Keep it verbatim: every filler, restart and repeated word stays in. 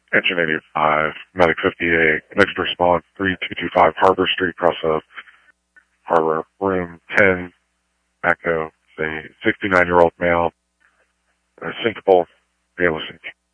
Engine eighty-five, Medic fifty-eight, next response three two two five Harbor Street, Press of Harbor, room ten, Echo, a sixty-nine-year-old male, uh, syncopal, Bayless